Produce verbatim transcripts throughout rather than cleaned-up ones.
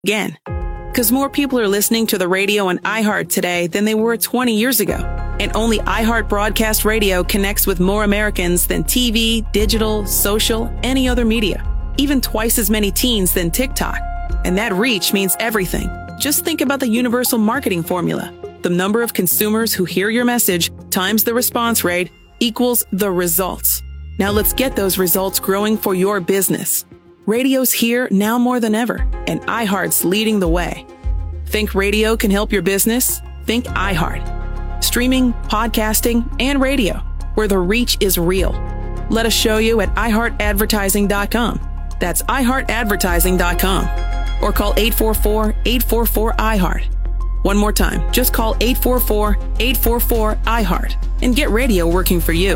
again. Because more people are listening to the radio on iHeart today than they were twenty years ago. And only iHeart Broadcast Radio connects with more Americans than T V, digital, social, any other media. Even twice as many teens than TikTok. And that reach means everything. Just think about the universal marketing formula. The number of consumers who hear your message times the response rate equals the results. Now let's get those results growing for your business. Radio's here now more than ever, and iHeart's leading the way. Think radio can help your business? Think iHeart. Streaming, podcasting, and radio, where the reach is real. Let us show you at i heart advertising dot com. That's i heart advertising dot com. Or call eight four four, eight four four, I heart. One more time, just call eight four four, eight four four, I heart and get radio working for you.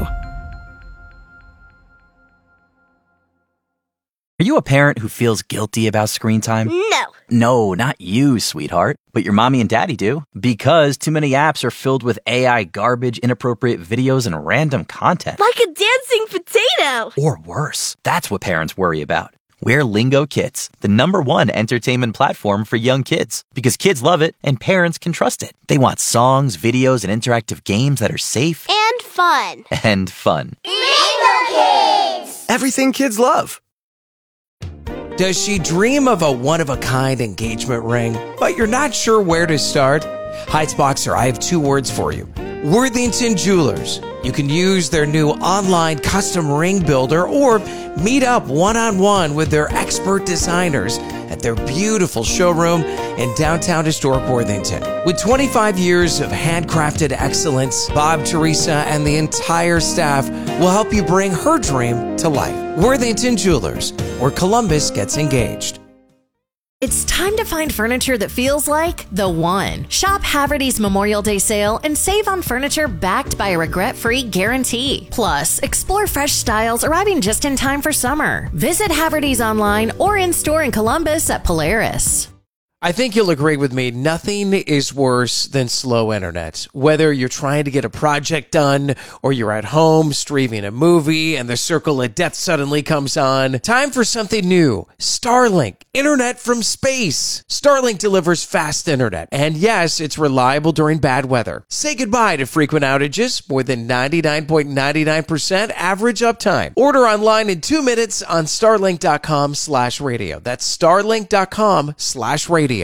Are you a parent who feels guilty about screen time? No. No, not you, sweetheart. But your mommy and daddy do. Because too many apps are filled with A I garbage, inappropriate videos, and random content. Like a dancing potato. Or worse. That's what parents worry about. We're Lingo Kids, the number one entertainment platform for young kids. Because kids love it and parents can trust it. They want songs, videos, and interactive games that are safe. And fun. And fun. Lingo Kids! Everything kids love. Does she dream of a one-of-a-kind engagement ring, but you're not sure where to start? Heights-Boxer, I have two words for you. Worthington Jewelers. You can use their new online custom ring builder or meet up one-on-one with their expert designers at their beautiful showroom in downtown historic Worthington. With twenty-five years of handcrafted excellence, Bob, Teresa, and the entire staff will help you bring her dream to life. Worthington Jewelers, where Columbus gets engaged. It's time to find furniture that feels like the one. Shop Haverty's Memorial Day sale and save on furniture backed by a regret-free guarantee. Plus, explore fresh styles arriving just in time for summer. Visit Haverty's online or in-store in Columbus at Polaris. I think you'll agree with me, nothing is worse than slow internet. Whether you're trying to get a project done or you're at home streaming a movie and the circle of death suddenly comes on, time for something new. Starlink, internet from space. Starlink delivers fast internet. And yes, it's reliable during bad weather. Say goodbye to frequent outages, more than ninety-nine point nine nine percent average uptime. Order online in two minutes on starlink.com slash radio. That's starlink.com slash radio.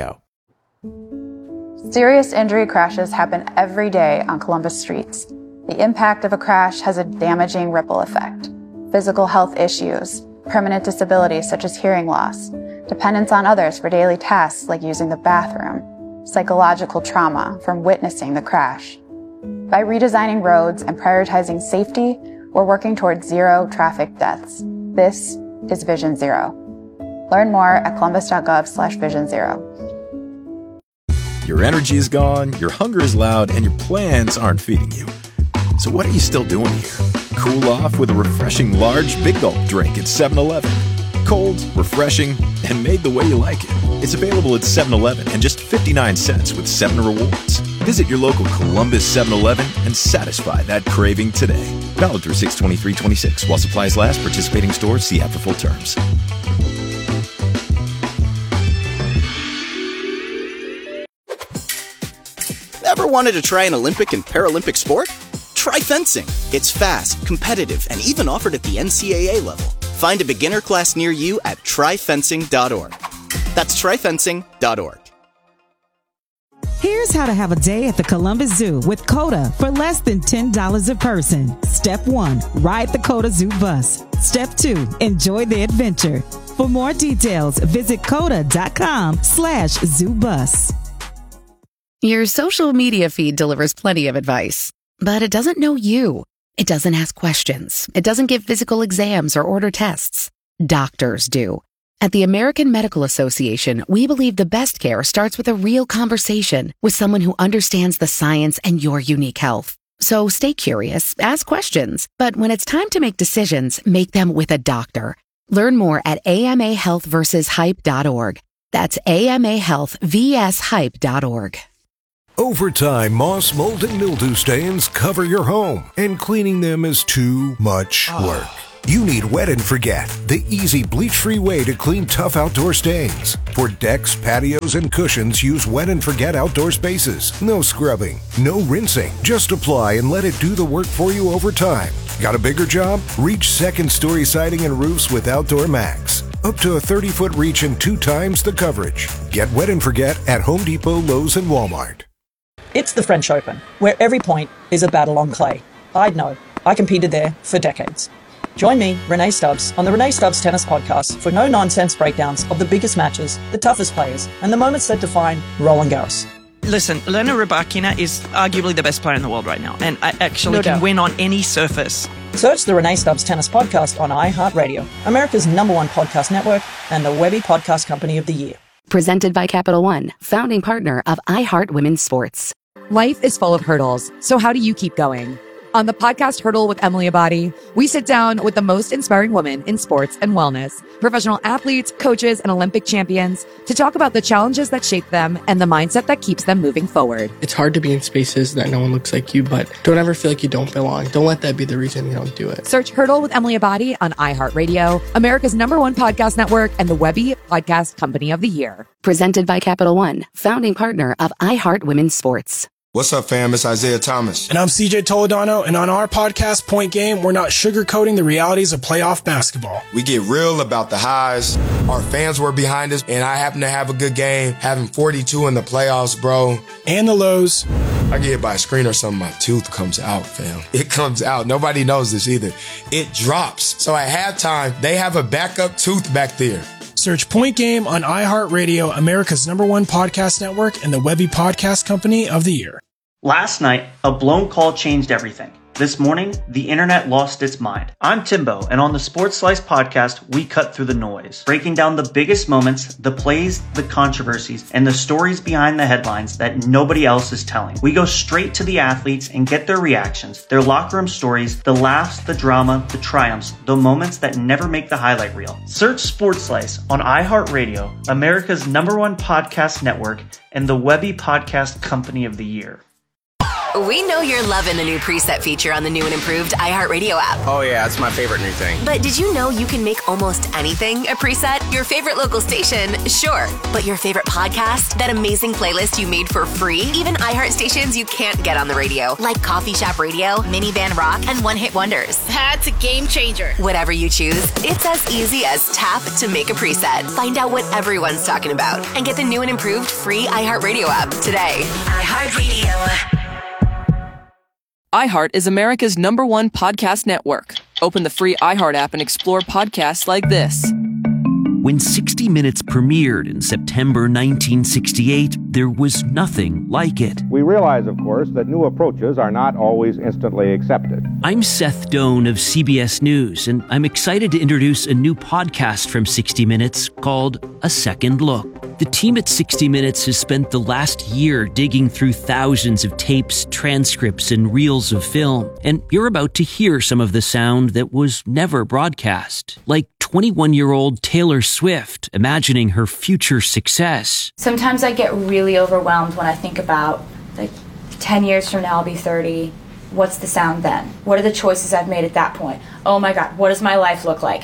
Serious injury crashes happen every day on Columbus streets. The impact of a crash has a damaging ripple effect. Physical health issues, permanent disabilities such as hearing loss, dependence on others for daily tasks like using the bathroom, psychological trauma from witnessing the crash. By redesigning roads and prioritizing safety, we're working towards zero traffic deaths. This is Vision Zero. Learn more at columbus.gov slash vision zero. Your energy is gone, your hunger is loud, and your plans aren't feeding you. So what are you still doing here? Cool off with a refreshing large Big Gulp drink at seven eleven. Cold, refreshing, and made the way you like it. It's available at seven eleven and just fifty-nine cents with seven rewards. Visit your local Columbus seven eleven and satisfy that craving today. Valid through six twenty-three twenty-six. While supplies last, participating stores, see app for full terms. Ever wanted to try an Olympic and Paralympic sport? Try fencing. It's fast, competitive, and even offered at the N C A A level. Find a beginner class near you at try fencing dot org. That's try fencing dot org. Here's how to have a day at the Columbus Zoo with COTA for less than ten dollars a person. Step one, ride the COTA Zoo bus. Step two, enjoy the adventure. For more details, visit COTA.com slash zoo bus. Your social media feed delivers plenty of advice, but it doesn't know you. It doesn't ask questions. It doesn't give physical exams or order tests. Doctors do. At the American Medical Association, we believe the best care starts with a real conversation with someone who understands the science and your unique health. So stay curious, ask questions, but when it's time to make decisions, make them with a doctor. Learn more at A M A health versus hype dot org. That's A M A health versus hype dot org. Over time, moss, mold, and mildew stains cover your home, and cleaning them is too much work. You need Wet and Forget, the easy bleach-free way to clean tough outdoor stains. For decks, patios, and cushions, use Wet and Forget Outdoor Spaces. No scrubbing, no rinsing. Just apply and let it do the work for you over time. Got a bigger job? Reach second-story siding and roofs with Outdoor Max. Up to a thirty-foot reach and two times the coverage. Get Wet and Forget at Home Depot, Lowe's, and Walmart. It's the French Open, where every point is a battle on clay. I'd know. I competed there for decades. Join me, Renee Stubbs, on the Renee Stubbs Tennis Podcast for no-nonsense breakdowns of the biggest matches, the toughest players, and the moments that define Roland Garros. Listen, Elena Rybakina is arguably the best player in the world right now, and I actually No can doubt. win on any surface. Search the Renee Stubbs Tennis Podcast on iHeartRadio, America's number one podcast network, and the Webby Podcast Company of the Year. Presented by Capital One, founding partner of iHeart Women's Sports. Life is full of hurdles, so how do you keep going? On the podcast Hurdle with Emily Abadi, we sit down with the most inspiring women in sports and wellness, professional athletes, coaches, and Olympic champions to talk about the challenges that shape them and the mindset that keeps them moving forward. It's hard to be in spaces that no one looks like you, but don't ever feel like you don't belong. Don't let that be the reason you don't do it. Search Hurdle with Emily Abadi on iHeartRadio, America's number one podcast network, and the Webby Podcast Company of the Year. Presented by Capital One, founding partner of iHeart Women's Sports. What's up, fam? It's Isaiah Thomas. And I'm C J Toledano, and on our podcast, Point Game, we're not sugarcoating the realities of playoff basketball. We get real about the highs. Our fans were behind us, and I happen to have a good game, having forty-two in the playoffs, bro. And the lows. I get hit by a screen or something, my tooth comes out, fam. It comes out. Nobody knows this either. It drops. So at halftime, they have a backup tooth back there. Search Point Game on iHeartRadio, America's number one podcast network, and the Webby Podcast Company of the Year. Last night, a blown call changed everything. This morning, the internet lost its mind. I'm Timbo, and on the Sports Slice podcast, we cut through the noise, breaking down the biggest moments, the plays, the controversies, and the stories behind the headlines that nobody else is telling. We go straight to the athletes and get their reactions, their locker room stories, the laughs, the drama, the triumphs, the moments that never make the highlight reel. Search Sports Slice on iHeartRadio, America's number one podcast network, and the Webby Podcast Company of the Year. We know you're loving the new preset feature on the new and improved iHeartRadio app. Oh yeah, it's my favorite new thing. But did you know you can make almost anything a preset? Your favorite local station, sure. But your favorite podcast? That amazing playlist you made for free? Even iHeart stations you can't get on the radio, like Coffee Shop Radio, Minivan Rock, and One Hit Wonders. That's a game changer. Whatever you choose, it's as easy as tap to make a preset. Find out what everyone's talking about and get the new and improved free iHeartRadio app today. iHeartRadio. iHeart is America's number one podcast network. Open the free iHeart app and explore podcasts like this. When sixty minutes premiered in September nineteen sixty-eight, there was nothing like it. We realize, of course, that new approaches are not always instantly accepted. I'm Seth Doan of C B S News, and I'm excited to introduce a new podcast from sixty minutes called A Second Look. The team at sixty minutes has spent the last year digging through thousands of tapes, transcripts, and reels of film, and you're about to hear some of the sound that was never broadcast, like twenty-one-year-old Taylor Swift imagining her future success. Sometimes I get really overwhelmed when I think about, like, ten years from now I'll be thirty. What's the sound then? What are the choices I've made at that point? Oh my God, what does my life look like?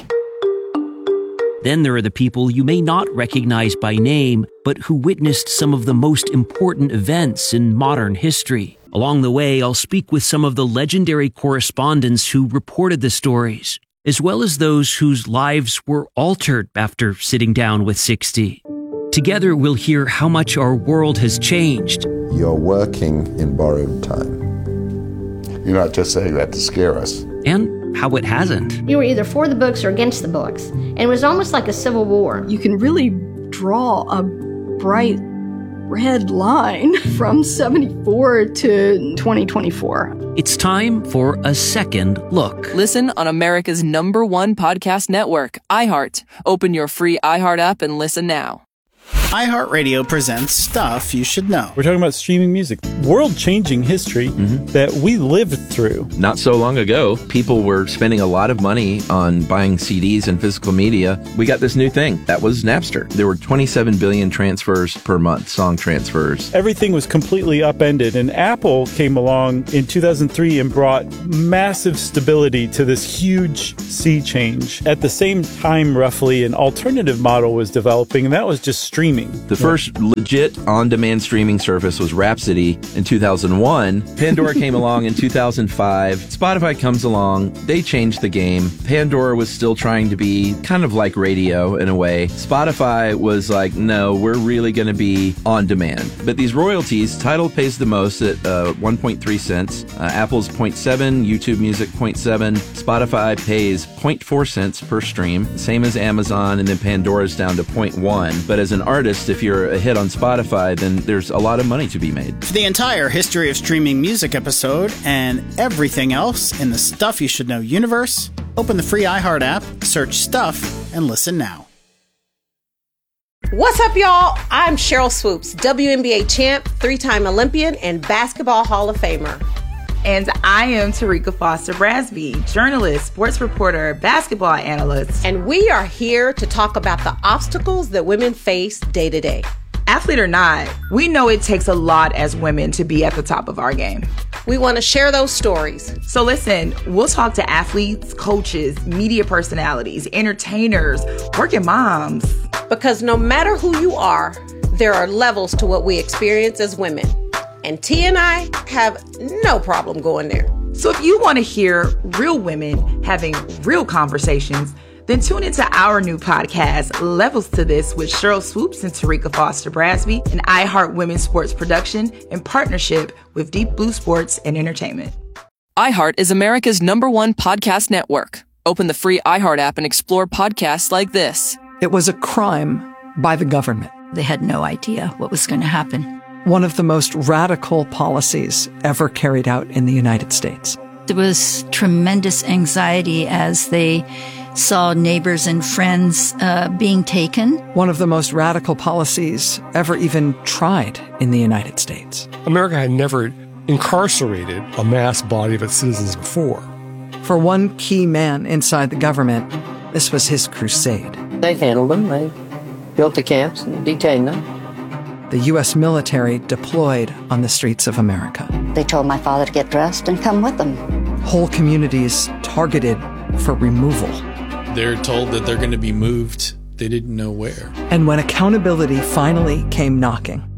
Then there are the people you may not recognize by name, but who witnessed some of the most important events in modern history. Along the way, I'll speak with some of the legendary correspondents who reported the stories, as well as those whose lives were altered after sitting down with sixty. Together, we'll hear how much our world has changed. You're working in borrowed time. You're not just saying that to scare us. And how it hasn't. You were either for the books or against the books, and it was almost like a civil war. You can really draw a bright red line from seventy-four to twenty twenty-four. It's time for A Second Look. Listen on America's number one podcast network, iHeart. Open your free iHeart app and listen now. iHeartRadio presents Stuff You Should Know. We're talking about streaming music, world-changing history mm-hmm. that we lived through. Not so long ago, people were spending a lot of money on buying C Ds and physical media. We got this new thing. That was Napster. There were twenty-seven billion transfers per month, song transfers. Everything was completely upended, and Apple came along in two thousand three and brought massive stability to this huge sea change. At the same time, roughly, an alternative model was developing, and that was just streaming. The first legit on-demand streaming service was Rhapsody in two thousand one. Pandora came along in two thousand five. Spotify comes along. They changed the game. Pandora was still trying to be kind of like radio in a way. Spotify was like, no, we're really going to be on demand. But these royalties, Tidal pays the most at uh, one point three cents. Uh, Apple's zero point seven, YouTube Music zero point seven. Spotify pays zero point four cents per stream, same as Amazon, and then Pandora's down to zero point one. But as an artist, if you're a hit on Spotify, then there's a lot of money to be made. For the entire history of streaming music episode and everything else in the Stuff You Should Know universe, open the free iHeart app, search Stuff, and listen now. What's up, y'all? I'm Cheryl Swoops, W N B A champ, three-time Olympian, and Basketball Hall of Famer. And I am Tarika Foster Brasby, journalist, sports reporter, basketball analyst. And we are here to talk about the obstacles that women face day to day. Athlete or not, we know it takes a lot as women to be at the top of our game. We want to share those stories. So listen, we'll talk to athletes, coaches, media personalities, entertainers, working moms. Because no matter who you are, there are levels to what we experience as women. And T and I have no problem going there. So if you want to hear real women having real conversations, then tune into our new podcast, Levels to This, with Cheryl Swoops and Tarika Foster Brasby, an iHeart Women's Sports production in partnership with Deep Blue Sports and Entertainment. iHeart is America's number one podcast network. Open the free iHeart app and explore podcasts like this. It was a crime by the government. They had no idea what was going to happen. One of the most radical policies ever carried out in the United States. There was tremendous anxiety as they saw neighbors and friends uh, being taken. One of the most radical policies ever even tried in the United States. America had never incarcerated a mass body of its citizens before. For one key man inside the government, this was his crusade. They handled them. They built the camps and detained them. The U S military deployed on the streets of America. They told my father to get dressed and come with them. Whole communities targeted for removal. They're told that they're going to be moved. They didn't know where. And when accountability finally came knocking,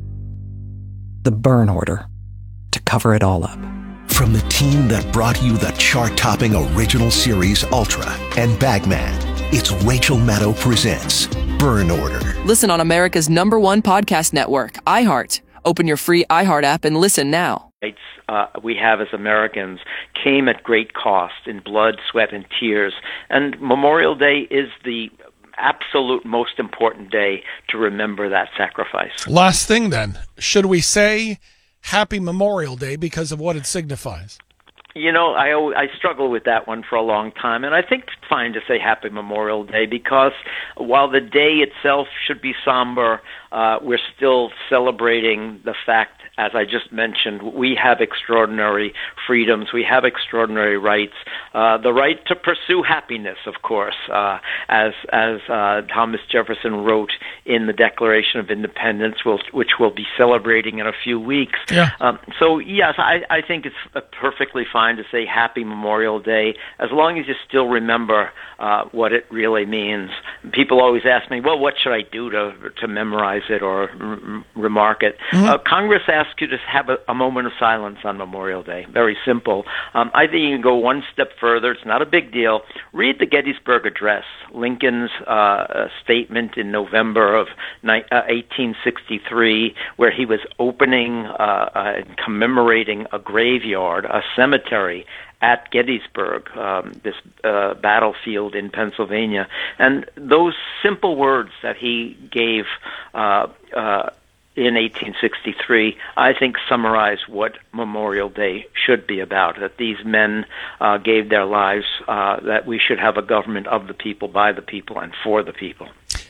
the burn order to cover it all up. From the team that brought you the chart-topping original series Ultra and Bagman, it's Rachel Maddow presents Burn Order. Listen on America's number one podcast network, iHeart. Open your free iHeart app and listen now. Uh, we have as Americans came at great cost in blood, sweat, and tears. And Memorial Day is the absolute most important day to remember that sacrifice. Last thing then, should we say Happy Memorial Day because of what it signifies? You know, I always, I struggle with that one for a long time, and I think it's fine to say Happy Memorial Day because while the day itself should be somber, uh, we're still celebrating the fact, as I just mentioned, we have extraordinary freedoms, we have extraordinary rights, uh, the right to pursue happiness, of course, uh, as as uh, Thomas Jefferson wrote in the Declaration of Independence, which we'll be celebrating in a few weeks. Yeah. Um, so, yes, I, I think it's perfectly fine to say Happy Memorial Day, as long as you still remember uh, what it really means. People always ask me, well, what should I do to to memorize it or r- remark it? Mm-hmm. Uh, Congress asks you to have a, a moment of silence on Memorial Day. Very simple. Um, I think you can go one step further. It's not a big deal. Read the Gettysburg Address, Lincoln's uh, statement in November of eighteen sixty-three, where he was opening uh, uh, and commemorating a graveyard, a cemetery at Gettysburg, um, this uh, battlefield in Pennsylvania. And those simple words that he gave uh, uh, in eighteen sixty-three, I think summarize what Memorial Day should be about, that these men uh, gave their lives, uh, that we should have a government of the people, by the people, and for the people.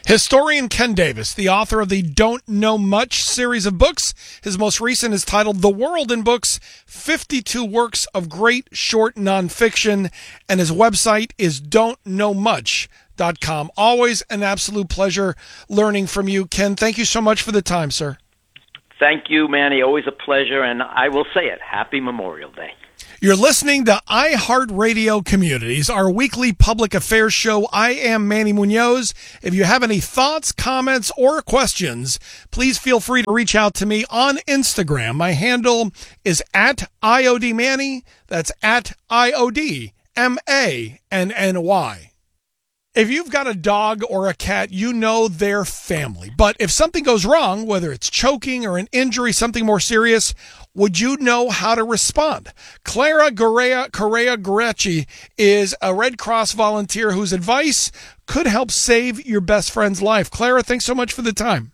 Historian Ken Davis, the author of the Don't Know Much series of books. His most recent is titled The World in Books, fifty-two Works of Great Short Nonfiction, and his website is don't know much dot com. Always an absolute pleasure learning from you, Ken. Thank you so much for the time, sir. Thank you, Manny. Always a pleasure, and I will say it. Happy Memorial Day. You're listening to iHeartRadio Communities, our weekly public affairs show. I am Manny Munoz. If you have any thoughts, comments, or questions, please feel free to reach out to me on Instagram. My handle is at I O D Manny. That's at I O D M A N N Y. If you've got a dog or a cat, you know their family. But if something goes wrong, whether it's choking or an injury, something more serious, would you know how to respond? Clara Correa, Correa Guerrechi is a Red Cross volunteer whose advice could help save your best friend's life. Clara, thanks so much for the time.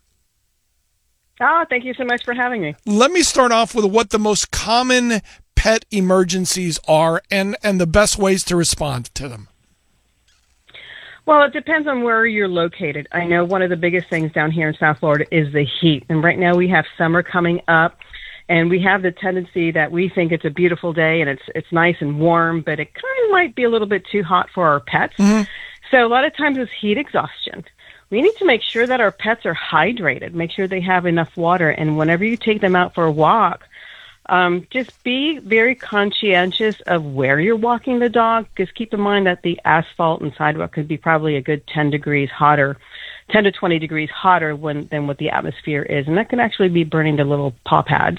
Oh, thank you so much for having me. Let me start off with what the most common pet emergencies are and, and the best ways to respond to them. Well, it depends on where you're located. I know one of the biggest things down here in South Florida is the heat. And right now we have summer coming up, and we have the tendency that we think it's a beautiful day and it's it's nice and warm, but it kind of might be a little bit too hot for our pets. Mm-hmm. So a lot of times it's heat exhaustion. We need to make sure that our pets are hydrated, make sure they have enough water. And whenever you take them out for a walk, Um, just be very conscientious of where you're walking the dog, because keep in mind that the asphalt and sidewalk could be probably a good ten degrees hotter, ten to twenty degrees hotter when, than what the atmosphere is. And that can actually be burning the little paw pads.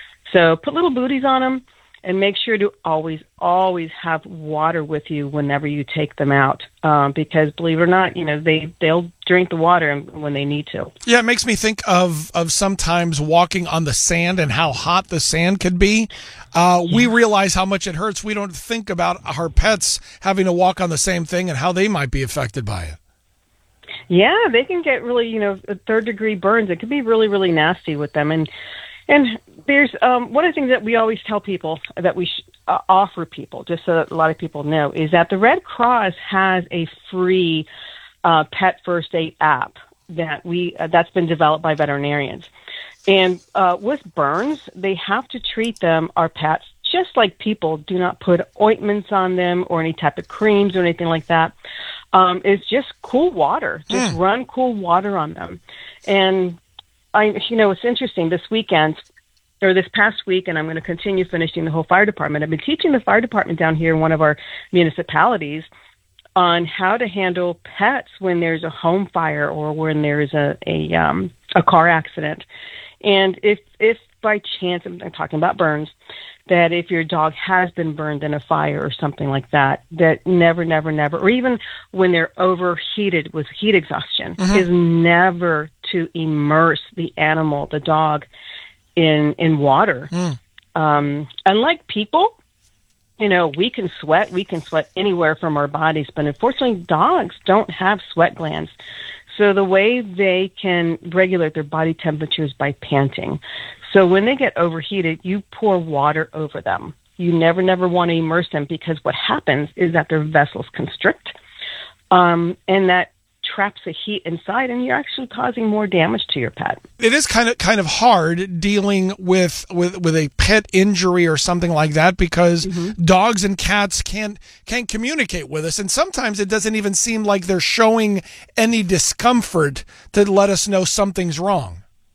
So put little booties on them and make sure to always, always have water with you whenever you take them out. Um, because believe it or not, you know, they, they'll drink the water when they need to. Yeah, it makes me think of, of sometimes walking on the sand and how hot the sand could be. Uh, yeah. We realize how much it hurts. We don't think about our pets having to walk on the same thing and how they might be affected by it. Yeah, they can get really, you know, third degree burns. It can be really, really nasty with them. And And there's um, one of the things that we always tell people that we sh- uh, offer people, just so that a lot of people know, is that the Red Cross has a free uh, pet first aid app that we uh, that's been developed by veterinarians. And uh, with burns, they have to treat them, our pets, just like people. Do not put ointments on them or any type of creams or anything like that. Um, it's just cool water. Just mm. run cool water on them. And I, you know, it's interesting. This weekend, or this past week, and I'm going to continue finishing the whole fire department. I've been teaching the fire department down here in one of our municipalities on how to handle pets when there's a home fire or when there's a a, um, a car accident. And if if by chance, I'm talking about burns, that if your dog has been burned in a fire or something like that, that never, never, never, or even when they're overheated with heat exhaustion, mm-hmm. is never to immerse the animal, the dog, in in water. Mm. Um, unlike people, you know, we can sweat, we can sweat anywhere from our bodies, but unfortunately dogs don't have sweat glands. So the way they can regulate their body temperature is by panting. So when they get overheated, you pour water over them. You never, never want to immerse them, because what happens is that their vessels constrict, um, and that traps the heat inside, and you're actually causing more damage to your pet. It is kind of kind of hard dealing with with, with a pet injury or something like that, because mm-hmm. dogs and cats can't can't communicate with us, and sometimes it doesn't even seem like they're showing any discomfort to let us know something's wrong.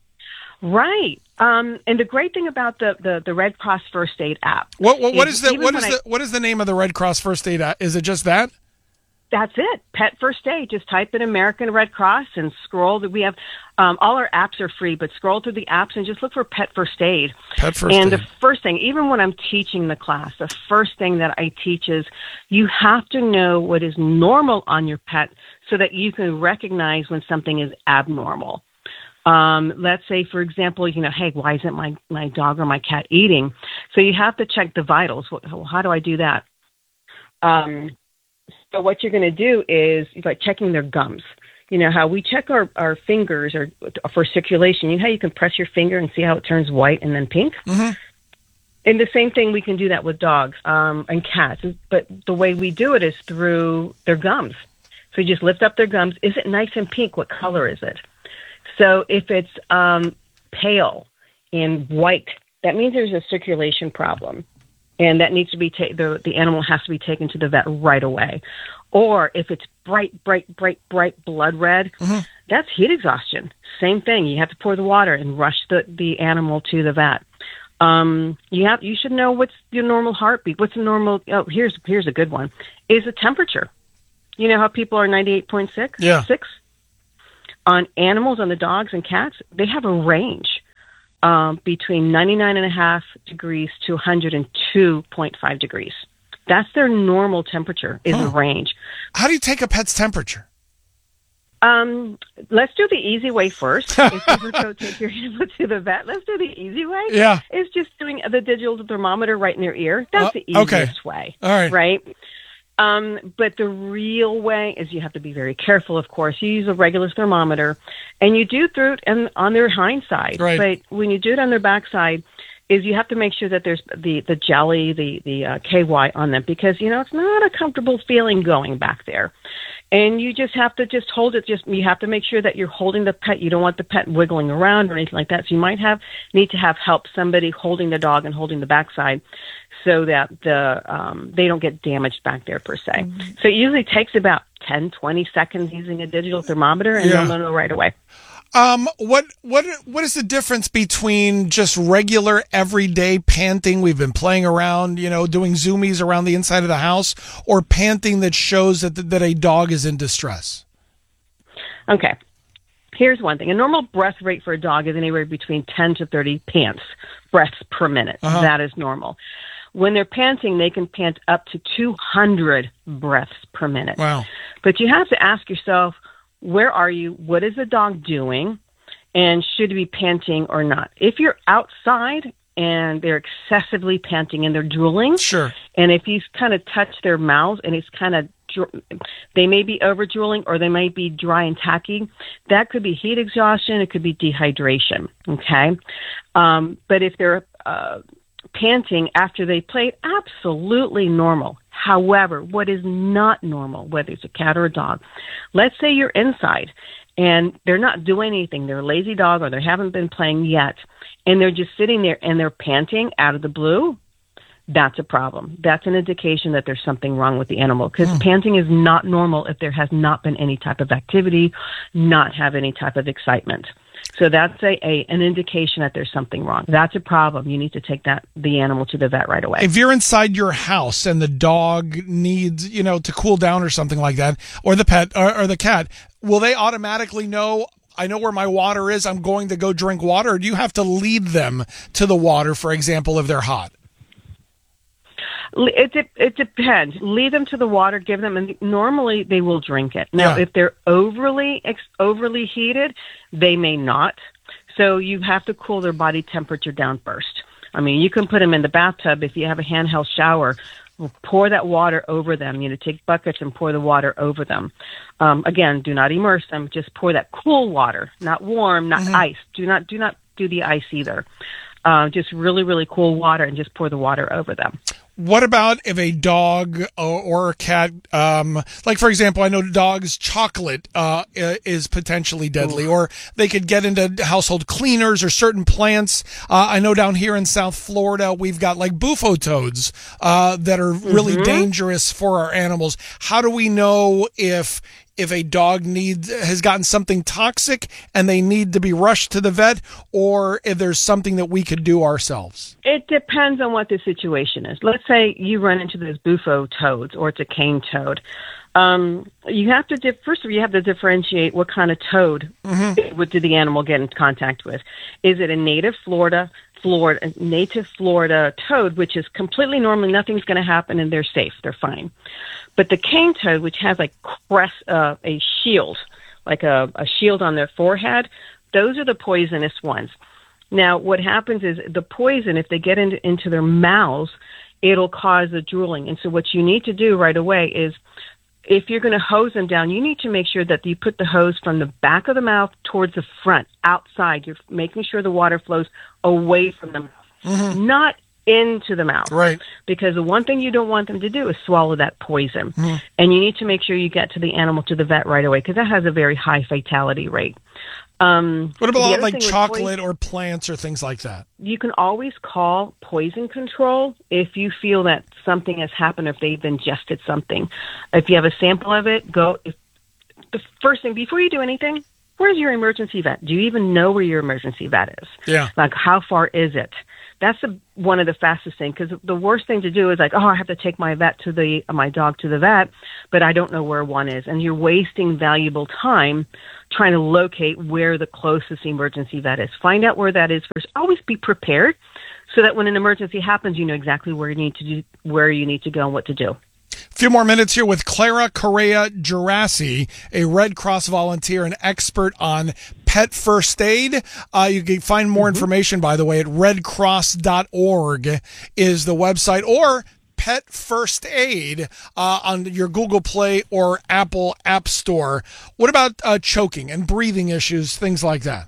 Right. Um, and the great thing about the, the, the Red Cross First Aid app. What what, what is, is the what is the I, what is the name of the Red Cross First Aid app? Is it just that? That's it. Pet First Aid. Just type in American Red Cross and scroll. We have um, all our apps are free, but scroll through the apps and just look for Pet First Aid. Pet First and Aid. the first thing, even when I'm teaching the class, the first thing that I teach is you have to know what is normal on your pet so that you can recognize when something is abnormal. Um, let's say, for example, you know, hey, why isn't my, my dog or my cat eating? So you have to check the vitals. Well, how do I do that? Um, so what you're going to do is like checking their gums. You know, how we check our, our fingers or for circulation. You know how you can press your finger and see how it turns white and then pink? Mm-hmm. And the same thing, we can do that with dogs um, and cats. But the way we do it is through their gums. So you just lift up their gums. Is it nice and pink? What color is it? So if it's um, pale and white, that means there's a circulation problem, and that needs to be ta- the the animal has to be taken to the vet right away. Or if it's bright, bright, bright, bright blood red, mm-hmm. that's heat exhaustion. Same thing. You have to pour the water and rush the, the animal to the vet. Um, you have you should know what's your normal heartbeat. What's the normal? Oh, here's here's a good one. Is the temperature? You know how people are ninety-eight point six? Yeah. Six? On animals, on the dogs and cats, they have a range um, between ninety-nine and a half degrees to one hundred two point five degrees. That's their normal temperature, is huh. a range. How do you take a pet's temperature? Um, let's do the easy way first. If you ever go take your animal to the vet, let's do the easy way. Yeah. It's just doing the digital thermometer right in their ear. That's uh, the easiest okay. way. All right. Right? Um, but the real way is you have to be very careful, of course. You use a regular thermometer, and you do through it and on their hind side. Right. But when you do it on their backside, is you have to make sure that there's the, the jelly, the, the uh, K Y on them, because, you know, it's not a comfortable feeling going back there. And you just have to just hold it. Just you have to make sure that you're holding the pet. You don't want the pet wiggling around or anything like that. So you might have need to have help, somebody holding the dog and holding the backside, so that the um, they don't get damaged back there per se. Mm-hmm. So it usually takes about ten, twenty seconds using a digital thermometer, and Yeah. they'll know right away. Um, what what what is the difference between just regular everyday panting? We've been playing around, you know, doing zoomies around the inside of the house, or panting that shows that that a dog is in distress. Okay. Here's one thing. A normal breath rate for a dog is anywhere between ten to thirty pants, breaths per minute. Uh-huh. That is normal. When they're panting, they can pant up to two hundred breaths per minute. Wow. But you have to ask yourself, where are you? What is the dog doing? And should it be panting or not? If you're outside and they're excessively panting and they're drooling, sure. And if you kind of touch their mouths and it's kind of, they may be over drooling or they might be dry and tacky. That could be heat exhaustion. It could be dehydration. Okay. Um, but if they're uh, panting after they played, absolutely normal. However, what is not normal, whether it's a cat or a dog, let's say you're inside and they're not doing anything. They're a lazy dog or they haven't been playing yet, and they're just sitting there and they're panting out of the blue. That's a problem. That's an indication that there's something wrong with the animal, because mm. panting is not normal if there has not been any type of activity, not have any type of excitement. So that's a, a an indication that there's something wrong. That's a problem. You need to take that the animal to the vet right away. If you're inside your house and the dog needs, you know, to cool down or something like that, or the pet or, or the cat, will they automatically know, I know where my water is, I'm going to go drink water? Or do you have to lead them to the water, for example, if they're hot? It de- it depends. Lead them to the water, give them, and normally they will drink it. Now, Yeah. if they're overly ex- overly heated, they may not. So you have to cool their body temperature down first. I mean, you can put them in the bathtub if you have a handheld shower. Pour that water over them. You know, take buckets and pour the water over them. Um, again, do not immerse them. Just pour that cool water, not warm, not Mhm. ice. Do not do not do the ice either. Uh, just really, really cool water, and just pour the water over them. What about if a dog or, or a cat, um, like, for example, I know dogs' chocolate uh, is potentially deadly, or they could get into household cleaners or certain plants. Uh, I know down here in South Florida, we've got like bufo toads uh, that are really Mhm. dangerous for our animals. How do we know if if a dog needs has gotten something toxic and they need to be rushed to the vet, or if there's something that we could do ourselves? It depends on what the situation is. Let's say you run into those bufo toads, or it's a cane toad. Um, you have to dif- first of all, you have to differentiate what kind of toad Mm-hmm. what did the animal get in contact with. Is it a native Florida, Florida, native Florida toad, which is completely normal, nothing's going to happen, and they're safe, they're fine. But the cane toad, which has like crest, uh, a shield, like a, a shield on their forehead, those are the poisonous ones. Now, what happens is the poison, if they get into, into their mouths, it'll cause the drooling. And so what you need to do right away is, if you're going to hose them down, you need to make sure that you put the hose from the back of the mouth towards the front, outside. You're making sure the water flows away from the mouth, Mm-hmm. not into the mouth. Right. Because the one thing you don't want them to do is swallow that poison. Mm. And you need to make sure you get to the animal, to the vet right away, because that has a very high fatality rate. Um, what the about other like thing with chocolate poison- or plants or things like that? You can always call poison control if you feel that something has happened, if they've ingested something. If you have a sample of it, go. If, the first thing, before you do anything, where's your emergency vet? Do you even know where your emergency vet is? Yeah. Like, how far is it? That's the, one of the fastest things, because the worst thing to do is like, oh, I have to take my vet to the my dog to the vet, but I don't know where one is, and you're wasting valuable time trying to locate where the closest emergency vet is. Find out where that is first. Always be prepared, so that when an emergency happens, you know exactly where you need to do, where you need to go, and what to do. A few more minutes here with Clara Correa Gerasi, a Red Cross volunteer and expert on pet first aid. Uh, you can find more mm-hmm. information, by the way, at red cross dot org is the website, or Pet First Aid uh, on your Google Play or Apple App Store. What about uh, choking and breathing issues, things like that?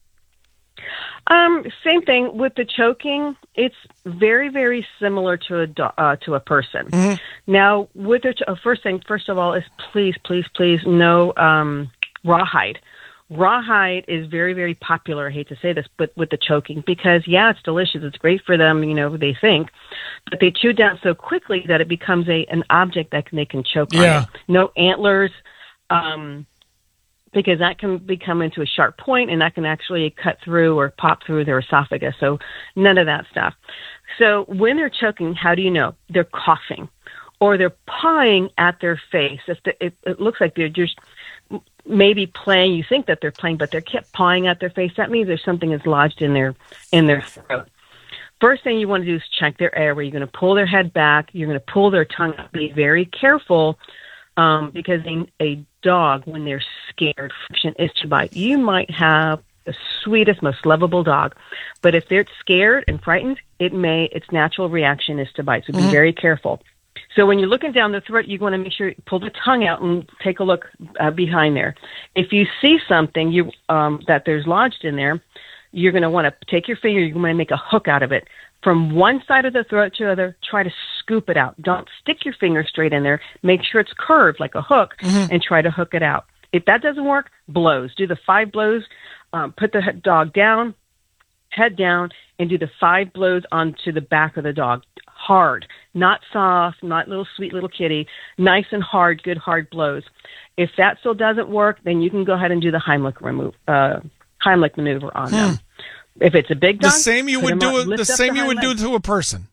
Um, same thing with the choking. It's very, very similar to a do- uh, to a person. Mm-hmm. Now, with the ch- uh, first thing, first of all, is please, please, please, no um, rawhide. Rawhide is very, very popular. I hate to say this, but with the choking, because yeah, it's delicious. It's great for them, you know, they think, but they chew down so quickly that it becomes a an object that can, they can choke yeah. on it. No antlers. Um, because that can become into a sharp point, and that can actually cut through or pop through their esophagus. So none of that stuff. So when they're choking, how do you know? They're coughing, or they're pawing at their face. If the, it, it looks like they're just maybe playing, you think that they're playing, but they're kept pawing at their face. That means there's something is lodged in their in their throat. First thing you want to do is check their airway. You're going to pull their head back. You're going to pull their tongue up. Be very careful. Um, because a, a dog, when they're scared, friction is to bite. You might have the sweetest, most lovable dog, but if they're scared and frightened, it may its natural reaction is to bite. So be Mm-hmm. very careful. So when you're looking down the throat, you want to make sure you pull the tongue out and take a look uh, behind there. If you see something you um, that there's lodged in there, you're going to want to take your finger. You're going to make a hook out of it. From one side of the throat to the other, try to scoop it out. Don't stick your finger straight in there. Make sure it's curved like a hook, Mm-hmm. and try to hook it out. If that doesn't work, blows. Do the five blows. Um, put the dog down, head down, and do the five blows onto the back of the dog. Hard, not soft, not little sweet little kitty. Nice and hard, good hard blows. If that still doesn't work, then you can go ahead and do the Heimlich remove, uh, Heimlich maneuver on Hmm. them. If it's a big The dog, same you put would him do up, it. The lift up same you hind would do leg. to a person.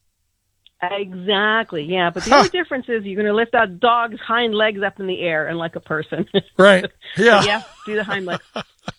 Exactly, yeah. But the only difference is you're going to lift that dog's hind legs up in the air, and like a person. Right. Yeah. yeah. Do the hind legs.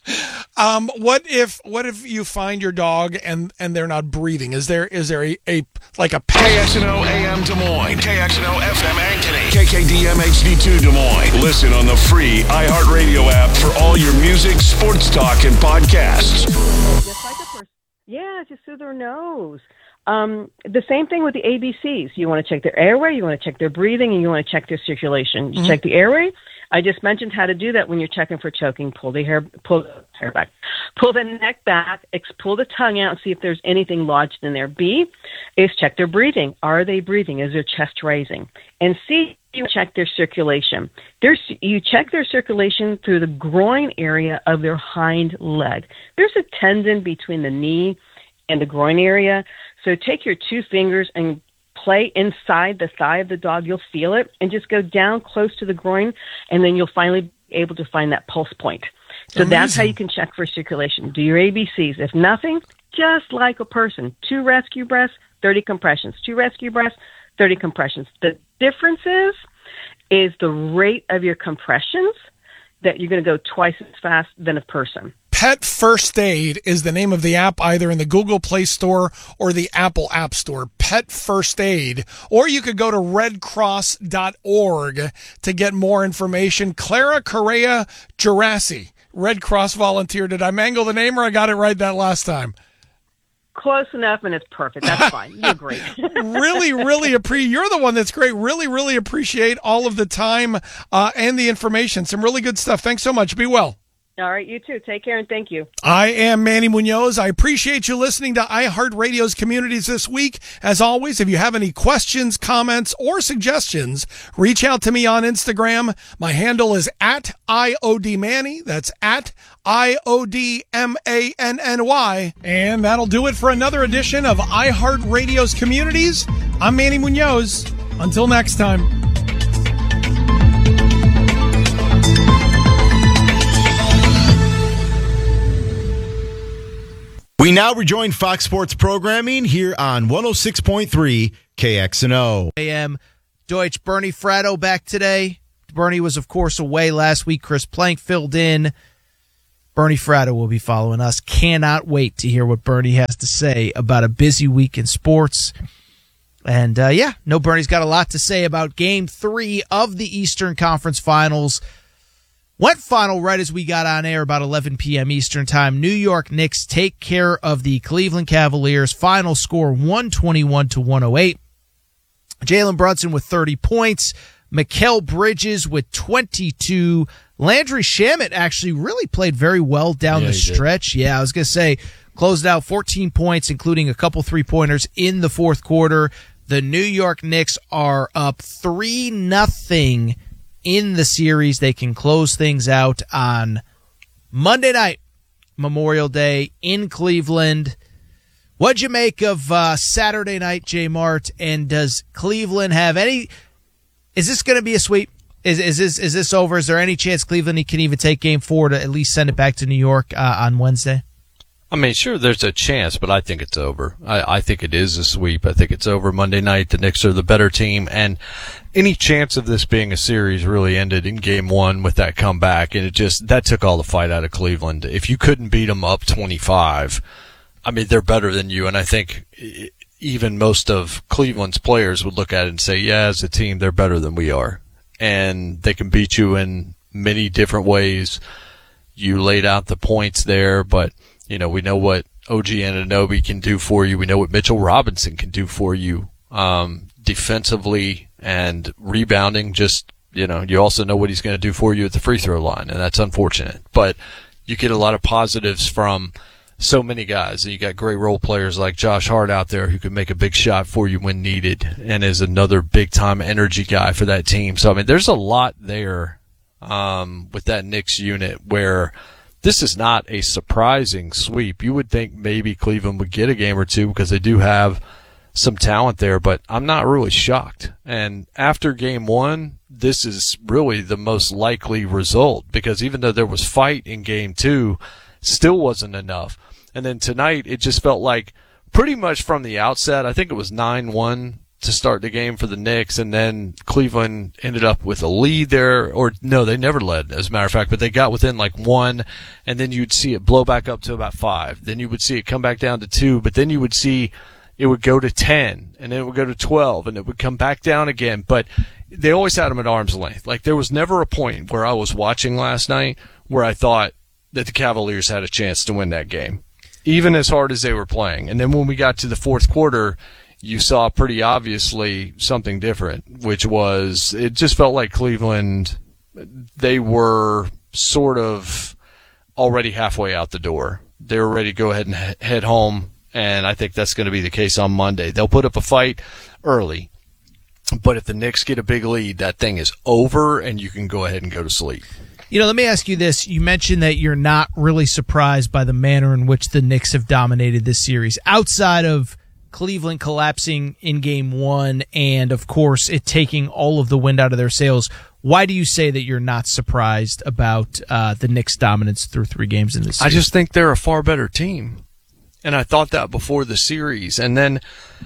Um, what if what if you find your dog and, and they're not breathing? Is there is there a, a like a K X N O A M Des Moines, K X N O F M Ankeny, K K D M H D two Des Moines. Listen on the free iHeartRadio app for all your music, sports talk, and podcasts. Just like a person. Yeah, just through their nose. Um, the same thing with the A B Cs. You want to check their airway, you want to check their breathing, and you want to check their circulation. You Mm-hmm. check the airway. I just mentioned how to do that when you're checking for choking. Pull the hair, pull the hair back, pull the neck back, ex- pull the tongue out, and see if there's anything lodged in there. B is check their breathing. Are they breathing? Is their chest rising? And C, you check their circulation. There's, you check their circulation through the groin area of their hind leg. There's a tendon between the knee and the groin area. So take your two fingers and play inside the thigh of the dog. You'll feel it, and just go down close to the groin, and then you'll finally be able to find that pulse point. So Amazing. That's how you can check for circulation. Do your A B Cs. If nothing, just like a person, two rescue breaths, thirty compressions. Two rescue breaths, thirty compressions. The difference is, is the rate of your compressions, that you're going to go twice as fast than a person. Pet First Aid is the name of the app, either in the Google Play Store or the Apple App Store. Pet First Aid. Or you could go to red cross dot org to get more information. Clara Correa Gerasi, Red Cross volunteer. Did I mangle the name, or I got it right that last time? Close enough, and it's perfect. That's fine. You're great. really, really appreciate. You're the one that's great. Really, really appreciate all of the time uh, and the information. Some really good stuff. Thanks so much. Be well. All right, you too. Take care and thank you. I am Manny Munoz. I appreciate you listening to iHeartRadio's Communities this week. As always, if you have any questions, comments, or suggestions, reach out to me on Instagram. My handle is at I O D Manny. That's at I O D M A N N Y. And that'll do it for another edition of iHeartRadio's Communities. I'm Manny Munoz. Until next time. We now rejoin Fox Sports programming here on one oh six point three K X N O. A M Deutsch. Bernie Fratto back today. Bernie was, of course, away last week. Chris Plank filled in. Bernie Fratto will be following us. Cannot wait to hear what Bernie has to say about a busy week in sports. And, uh, yeah, no, Bernie's got a lot to say about Game three of the Eastern Conference Finals. Went final right as we got on air, about eleven p.m. Eastern Time. New York Knicks take care of the Cleveland Cavaliers. Final score one twenty-one to one oh eight. Jalen Brunson with thirty points. Mikal Bridges with twenty-two. Landry Shamet actually really played very well down Yeah, the he did. stretch. Yeah, I was going to say, closed out fourteen points, including a couple three-pointers in the fourth quarter. The New York Knicks are up three nothing in the series. They can close things out on Monday night, Memorial Day in Cleveland. What'd you make of uh, Saturday night, J Mart? And does Cleveland have any? Is this going to be a sweep? Is is this is this over? Is there any chance Cleveland can even take Game Four to at least send it back to New York uh, on Wednesday? I mean, sure, there's a chance, but I think it's over. I, I think it is a sweep. I think it's over Monday night. The Knicks are the better team, and any chance of this being a series really ended in game one with that comeback, and it just, that took all the fight out of Cleveland. If you couldn't beat them up twenty-five, I mean, they're better than you, and I think even most of Cleveland's players would look at it and say, yeah, as a team, they're better than we are, and they can beat you in many different ways. You laid out the points there, but you know, we know what O G Anunoby can do for you. We know what Mitchell Robinson can do for you um, defensively and rebounding. Just, you know, you also know what he's going to do for you at the free throw line, and that's unfortunate. But you get a lot of positives from so many guys. You got great role players like Josh Hart out there who can make a big shot for you when needed and is another big-time energy guy for that team. So, I mean, there's a lot there um, with that Knicks unit where – this is not a surprising sweep. You would think maybe Cleveland would get a game or two because they do have some talent there, but I'm not really shocked. And after game one, this is really the most likely result because even though there was fight in game two, still wasn't enough. And then tonight, it just felt like pretty much from the outset, I think it was nine one to start the game for the Knicks, and then Cleveland ended up with a lead there, or no, they never led, as a matter of fact, but they got within like one, and then you'd see it blow back up to about five. Then you would see it come back down to two, but then you would see it would go to ten, and then it would go to twelve, and it would come back down again, but they always had them at arm's length. Like, there was never a point where I was watching last night where I thought that the Cavaliers had a chance to win that game, even as hard as they were playing. And then when we got to the fourth quarter, you saw pretty obviously something different, which was it just felt like Cleveland, they were sort of already halfway out the door. They were ready to go ahead and he- head home, and I think that's going to be the case on Monday. They'll put up a fight early, but if the Knicks get a big lead, that thing is over, and you can go ahead and go to sleep. You know, let me ask you this. You mentioned that you're not really surprised by the manner in which the Knicks have dominated this series, outside of Cleveland collapsing in game one and, of course, it taking all of the wind out of their sails. Why do you say that you're not surprised about uh, the Knicks' dominance through three games in this series? I just think they're a far better team, and I thought that before the series. And then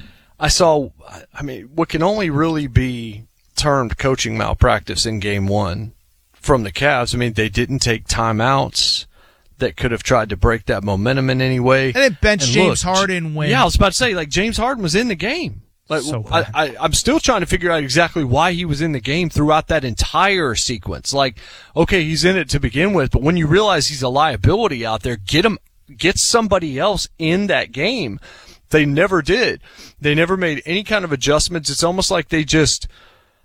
I saw, I mean, what can only really be termed coaching malpractice in game one from the Cavs. I mean, they didn't take timeouts that could have tried to break that momentum in any way. And it benched and James look, Harden when... Yeah, I was about to say, like, James Harden was in the game. Like, so I, I, I'm still trying to figure out exactly why he was in the game throughout that entire sequence. Like, okay, he's in it to begin with, but when you realize he's a liability out there, get him, get somebody else in that game. They never did. They never made any kind of adjustments. It's almost like they just...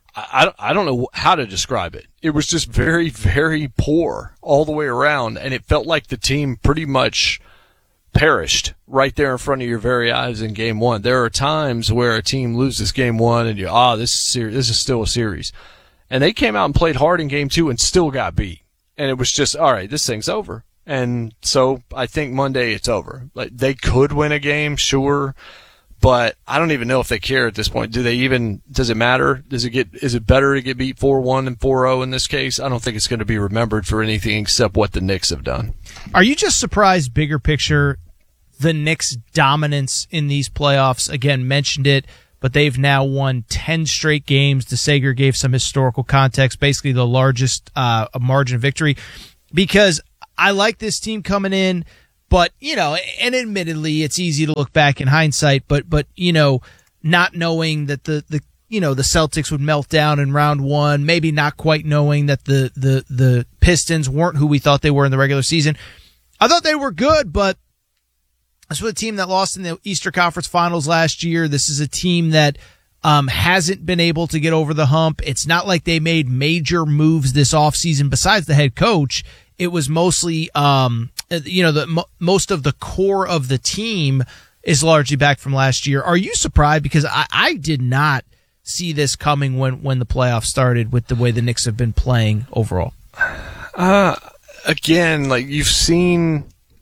I, I don't know how to describe it. It was just very, very poor all the way around, and it felt like the team pretty much perished right there in front of your very eyes in game one. There are times where a team loses game one and you, ah, this is ser- this is still a series. And they came out and played hard in game two and still got beat. And it was just, all right, this thing's over. And so I think Monday it's over. Like, they could win a game, sure, but I don't even know if they care at this point. Do they even, does it matter? Does it get, is it better to get beat four one than four oh in this case? I don't think it's going to be remembered for anything except what the Knicks have done. Are you just surprised, bigger picture, the Knicks' dominance in these playoffs? Again, mentioned it, but they've now won ten straight games. DeSager gave some historical context, basically the largest uh, margin of victory, because I like this team coming in. But, you know, and admittedly, it's easy to look back in hindsight, but, but, you know, not knowing that the, the, you know, the Celtics would melt down in round one, maybe not quite knowing that the, the, the Pistons weren't who we thought they were in the regular season. I thought they were good, but this was a team that lost in the Eastern Conference Finals last year. This is a team that, um, hasn't been able to get over the hump. It's not like they made major moves this offseason besides the head coach. It was mostly, um, you know, the mo- most of the core of the team is largely back from last year. Are you surprised? Because I, I did not see this coming when, when the playoffs started with the way the Knicks have been playing overall. Uh, again, like you've seen,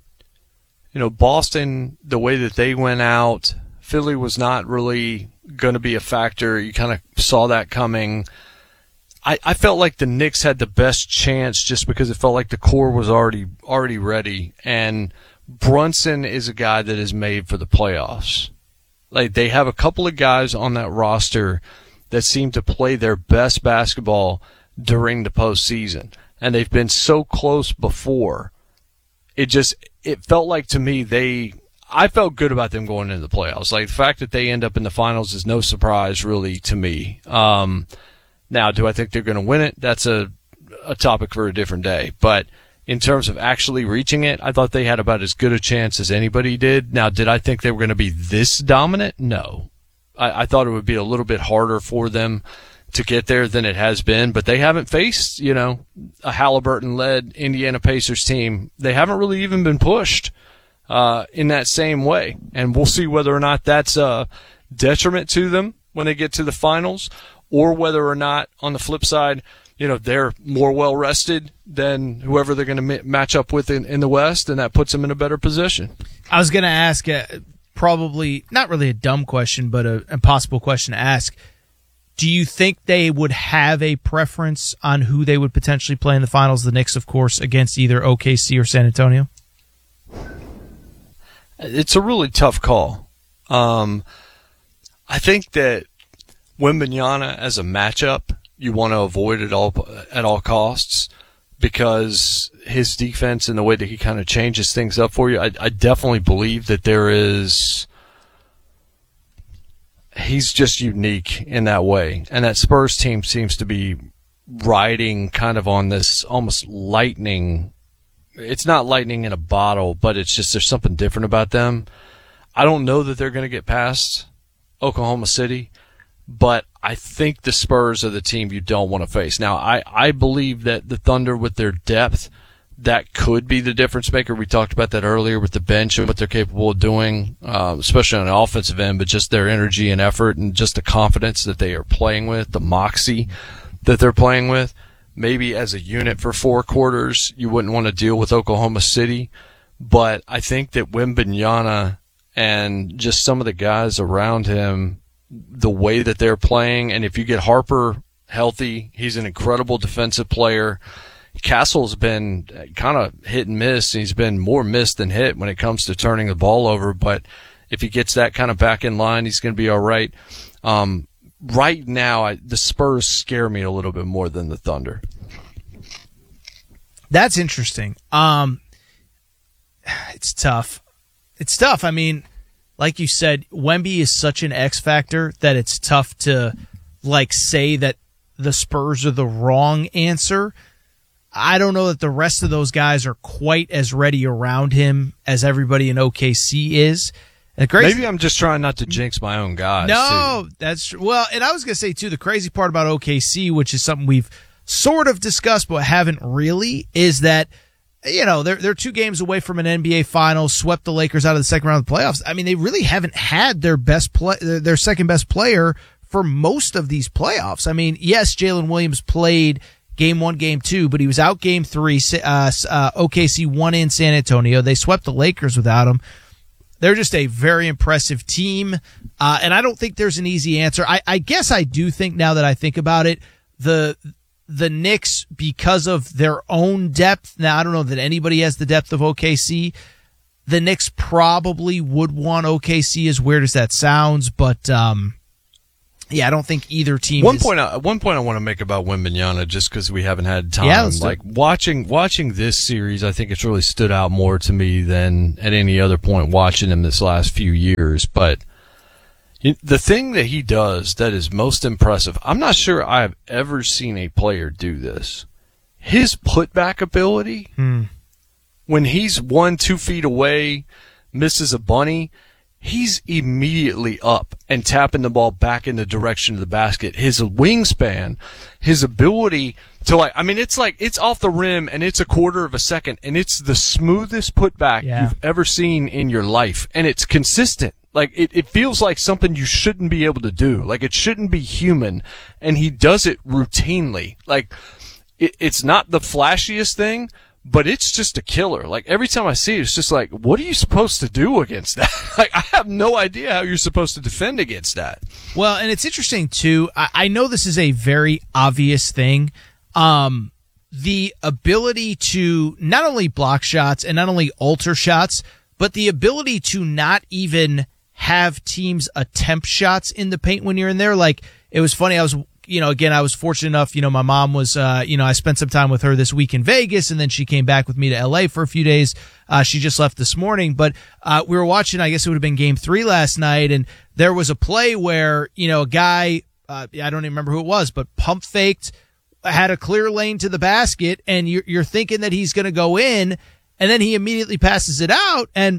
you know, Boston, the way that they went out, Philly was not really going to be a factor. You kind of saw that coming. I, I felt like the Knicks had the best chance just because it felt like the core was already already ready. And Brunson is a guy that is made for the playoffs. Like, they have a couple of guys on that roster that seem to play their best basketball during the postseason. And they've been so close before. It just, it felt like to me they, I felt good about them going into the playoffs. Like, the fact that they end up in the finals is no surprise really to me. Um, Now, do I think they're going to win it? That's a a topic for a different day. But in terms of actually reaching it, I thought they had about as good a chance as anybody did. Now, did I think they were going to be this dominant? No. I, I thought it would be a little bit harder for them to get there than it has been. But they haven't faced, you know, a Halliburton-led Indiana Pacers team. They haven't really even been pushed uh, in that same way. And we'll see whether or not that's a detriment to them when they get to the finals, or whether or not, on the flip side, you know, they're more well-rested than whoever they're going to m- match up with in, in the West, and that puts them in a better position. I was going to ask uh, probably, not really a dumb question, but a impossible question to ask. Do you think they would have a preference on who they would potentially play in the finals? The Knicks, of course, against either O K C or San Antonio? It's a really tough call. Um, I think that Wembanyama as a matchup, you want to avoid it all at all costs, because his defense and the way that he kind of changes things up for you. I, I definitely believe that there is, he's just unique in that way. And that Spurs team seems to be riding kind of on this almost lightning. It's not lightning in a bottle, but it's just, there's something different about them. I don't know that they're going to get past Oklahoma City, but I think the Spurs are the team you don't want to face. Now, I, I believe that the Thunder, with their depth, that could be the difference maker. We talked about that earlier with the bench and what they're capable of doing, uh, especially on the offensive end, but just their energy and effort and just the confidence that they are playing with, the moxie that they're playing with. Maybe as a unit for four quarters, you wouldn't want to deal with Oklahoma City. But I think that Wembanyama and just some of the guys around him, the way that they're playing, and if you get Harper healthy, he's an incredible defensive player. Castle's been kind of hit and miss. He's been more missed than hit when it comes to turning the ball over, but if he gets that kind of back in line, he's going to be all right. Um, right now, I, the Spurs scare me a little bit more than the Thunder. That's interesting. Um, it's tough. It's tough. I mean, like you said, Wemby is such an X factor that it's tough to like say that the Spurs are the wrong answer. I don't know that the rest of those guys are quite as ready around him as everybody in O K C is. Maybe I'm just trying not to jinx my own guys. No, too. that's true. Well, and I was going to say, too, the crazy part about O K C, which is something we've sort of discussed but haven't really, is that, you know, they're, they're two games away from an N B A Finals, swept the Lakers out of the second round of the playoffs. I mean, they really haven't had their best play, their second best player for most of these playoffs. I mean, yes, Jalen Williams played game one, game two, but he was out game three. Uh, uh, O K C won in San Antonio. They swept the Lakers without him. They're just a very impressive team. Uh, and I don't think there's an easy answer. I, I guess I do think, now that I think about it, the, the Knicks, because of their own depth, now I don't know that anybody has the depth of O K C. The Knicks probably would want O K C, as weird as that sounds, but, um, yeah, I don't think either team. One is, point, I, one point I want to make about Wembanyama, just because we haven't had time. Yeah, let's do like watching watching this series, I think it's really stood out more to me than at any other point watching him this last few years. But the thing that he does that is most impressive, I'm not sure I've ever seen a player do this. His putback ability, hmm. when he's one, two feet away, misses a bunny, he's immediately up and tapping the ball back in the direction of the basket. His wingspan, his ability to, like, I mean, it's like, it's off the rim and it's a quarter of a second and it's the smoothest putback Yeah. you've ever seen in your life. And it's consistent. Like, it, it feels like something you shouldn't be able to do. Like, it shouldn't be human. And he does it routinely. Like, it, it's not the flashiest thing, but it's just a killer. Like, every time I see it, it's just like, what are you supposed to do against that? Like, I have no idea how you're supposed to defend against that. Well, and it's interesting, too. I, I know this is a very obvious thing. Um, the ability to not only block shots and not only alter shots, but the ability to not even have teams attempt shots in the paint when you're in there. Like, it was funny. I was, you know, again, I was fortunate enough, you know, my mom was, uh, you know, I spent some time with her this week in Vegas, and then she came back with me to L A for a few days. Uh, she just left this morning, but, uh, we were watching, I guess it would have been game three last night, and there was a play where, you know, a guy, uh, I don't even remember who it was, but pump faked, had a clear lane to the basket, and you're, you're thinking that he's going to go in, and then he immediately passes it out, and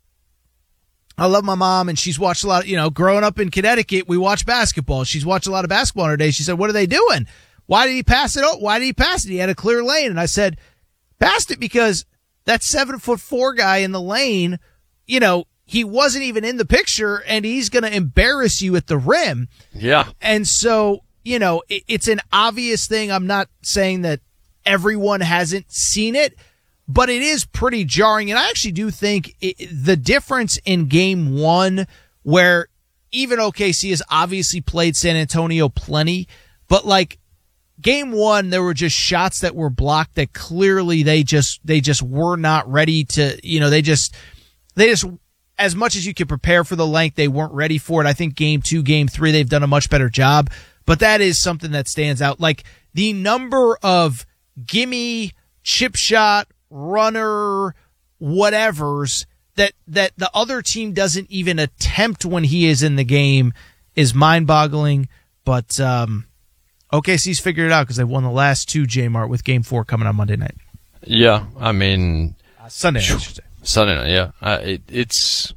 I love my mom, and she's watched a lot of, you know, growing up in Connecticut, we watch basketball. She's watched a lot of basketball in her day. She said, what are they doing? Why did he pass it? Oh, why did he pass it? He had a clear lane. And I said, passed it because that seven foot four guy in the lane, you know, he wasn't even in the picture, and he's going to embarrass you at the rim. Yeah. And so, you know, it, it's an obvious thing. I'm not saying that everyone hasn't seen it, but it is pretty jarring. And I actually do think it, the difference in game one, where even O K C has obviously played San Antonio plenty, but like game one, there were just shots that were blocked that clearly they just, they just were not ready to, you know, they just, they just, as much as you could prepare for the length, they weren't ready for it. I think game two, game three, they've done a much better job, but that is something that stands out. Like the number of gimme, chip shot, runner, whatevers that, that the other team doesn't even attempt when he is in the game is mind-boggling. But um, O K C's figured it out because they've won the last two, J-Mart, with game four coming on Monday night. Yeah, I mean... Uh, Sunday night, I should say. Sunday night, yeah. Uh, it, it's...